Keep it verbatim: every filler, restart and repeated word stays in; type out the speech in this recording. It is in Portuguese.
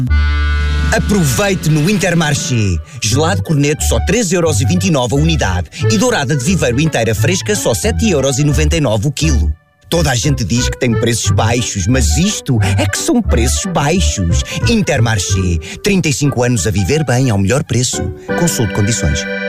Aproveite no Intermarché. Gelado corneto só três euros e vinte e nove a unidade e dourada de viveiro inteira fresca só sete euros e noventa e nove o quilo. Toda a gente diz que tem preços baixos, mas isto é que são preços baixos. Intermarché. trinta e cinco anos a viver bem ao melhor preço. Consulte condições.